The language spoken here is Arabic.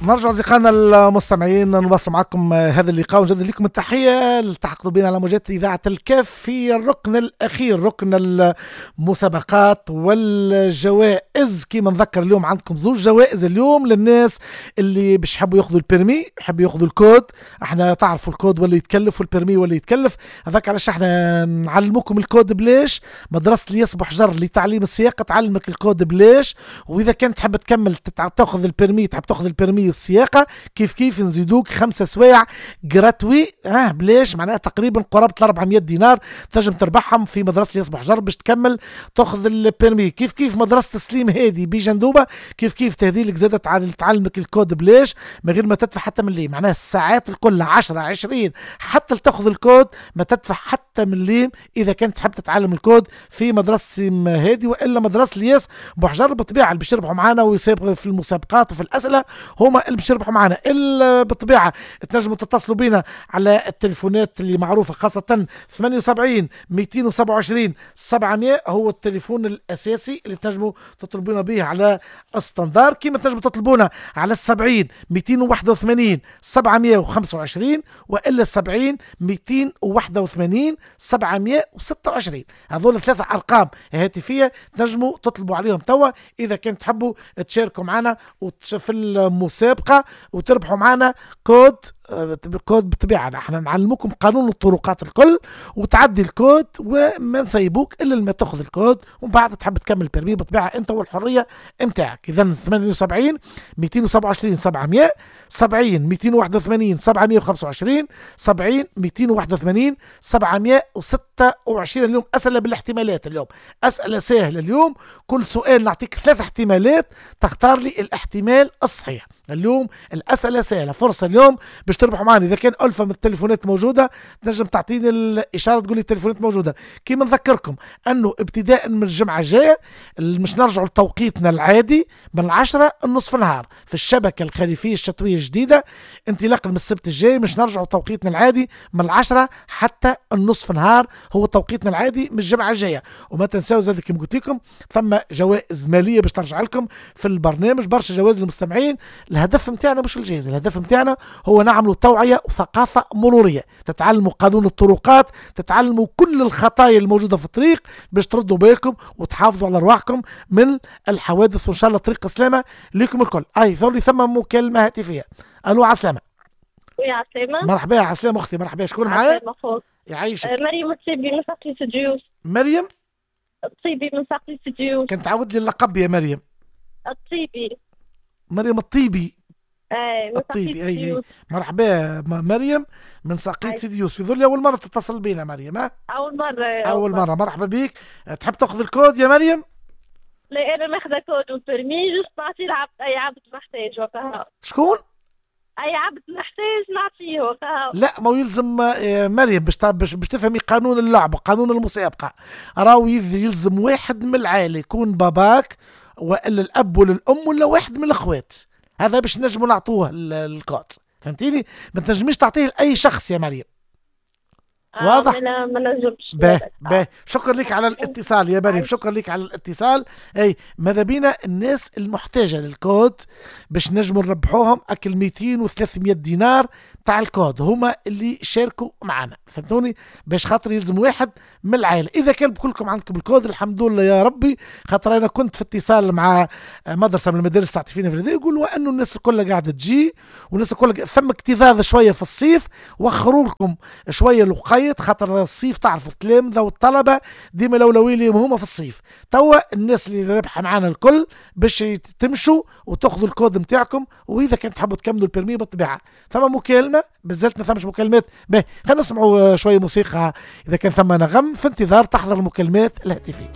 نرجع أصدقائنا المستمعين نواصل معكم هذا اللقاء ونجدد لكم التحية. التحقتوا بنا على موجات إذاعة الكاف في الركن الأخير، ركن المسابقات والجوائز. كما نذكر اليوم عندكم زوج جوائز اليوم للناس اللي باش يحبوا ياخذوا البيرمي، يحبوا ياخذوا الكود. احنا تعرفوا الكود ولا يتكلف والبيرمي ولا يتكلف، هذاك علاش احنا نعلموكم الكود بلاش. مدرسة الياس بوحجر لتعليم السياقة تعلمك الكود بلاش، وإذا كنت تحب تكمل تاخذ البيرمي، تحب تاخذ البيرمي السياقه كيف نزيدوك 5 سوايع جراتوي بلاش، معناها تقريبا قرابه 400 دينار تنجم تربحهم في مدرسه الياس بوحجر باش تكمل تاخذ البيرمي. كيف مدرسه سليم هادي بجندوبه كيف تهذيلك زادت تعلمك الكود بلاش من غير ما تدفع حتى مليم، معناها الساعات الكل 10 20 حتى تاخذ الكود ما تدفع حتى مليم اذا كنت تحب تتعلم الكود في مدرسه هادي. والا مدرسه الياس بوحجر بالطبيعه اللي باش يربحوا معنا ويسابقوا في المسابقات وفي الاسئله هما اللي باش يربحوا معنا. بالطبيعه تنجموا تتصلوا بينا على التليفونات اللي معروفه، خاصه 78 227 700 هو التليفون الاساسي اللي تنجموا تطلبونا به على الستاندار. كيما تنجموا تطلبونا على 70 281 725 والا 70 281 726. هذول 3 ارقام هاتفيه تنجموا تطلبوا عليهم توا اذا كنت تحبوا تشاركوا معنا في المسابقه وتربحوا معنا كود بالطبيعه. احنا نعلموكم قانون الطرقات الكل وتعدي الكود وما نسيبوك الا لما تاخذ الكود ومن بعد تحب تكمل البرمي بالطبيعه انت والحريه نتاعك. اذا 78 227 700 70 281 725 70 281 726. اليوم اسئله بالاحتمالات، اليوم اسئله سهله. اليوم كل سؤال نعطيك 3 احتمالات تختار لي الاحتمال الصحيح. اليوم الأسئلة سهلة، فرصة اليوم باش تربحوا معنا. إذا كان ألفة من التليفونات موجودة تنجم تعطيني الإشارة تقول لي التليفونات موجودة. كيما نذكركم أنه ابتداء من الجمعة الجاية مش نرجعوا لتوقيتنا العادي من 10 النصف نهار في الشبكة الخريفية الشتوية الجديدة. انطلاقا من السبت الجاي مش نرجعوا توقيتنا العادي من 10 حتى النصف نهار، هو توقيتنا العادي من الجمعة الجاية. وما تنساو زاد كما قلت لكم ثم جوائز مالية باش ترجع لكم في البرنامج، برشا جوائز للمستمعين. الهدف متاعنا مش الجائزة، الهدف متاعنا هو نعملوا توعية وثقافة مرورية، تتعلموا قانون الطرقات، تتعلموا كل الخطايا الموجودة في الطريق باش تردوا بالكم وتحافظوا على أرواحكم من الحوادث، وإن شاء الله طريق السلامة لكم الكل. ثولي ثم مكالمة هاتفية. ألو عسلامة. ويا عسلامة. مرحبا يا عسلامة أختي، مرحبا. شكون معايا؟ يعيشك. مريم الطيبي من ساقية ديوس. مريم الطيبي من ساقية ديوس. كنت تعود لي اللقب يا مريم. الطيبي. مريم الطيبي. الطيبي اي مرحبا مريم من ساقية سيدي يوسف. يظل اول مره تتصل بينا مريم. اول مره. مرحبا بيك. تحب تاخذ الكود يا مريم؟ لا انا ماخذه كود والبرمي جست نعطيه العبد، اي عبد محتاج وكها. شكون؟ اي عبد محتاج نعطيه وكها. لا ما يلزم مريم باش تفهمي قانون اللعبه، قانون المسابقه. راهو يلزم واحد من العائله، يكون باباك والا الاب ولا الام ولا واحد من الاخوات، هذا باش نجموا نعطوه الكود. فهمتيني؟ ما تنجميش تعطيه لاي شخص يا مريم. واضح؟ ما نجمش. باهي شكرا لك على الاتصال يا مريم، شكرا لك على الاتصال. اي ماذا بينا الناس المحتاجه للكود باش نجموا نربحوهم اكل 200 و 300 دينار تاع الكود، هما اللي شاركوا معنا. فهمتوني؟ باش خاطر يلزم واحد من العائله. اذا كان كلكم عندكم الكود الحمد لله يا ربي، خاطر انا كنت في اتصال مع مدرسه من المدارس تاع فينا في يقولوا انه الناس الكل قاعده تجي والناس الكل ثم اكتظاظ شويه في الصيف، وخروا لكم شويه الوقيت خاطر الصيف تعرفوا التلامذه والطلبه ديما الاولويه لهم هما في الصيف. توا الناس اللي رابحه معنا الكل باش تمشوا وتاخذوا الكود نتاعكم، واذا كنت تحبوا تكملوا البرمي بالطبيعه ثم مكالمه. بزلت ما ثمش مكالمات. خلينا نسمعوا شويه موسيقى اذا كان ثم نغم في انتظار تحضر المكالمات الهاتفيه.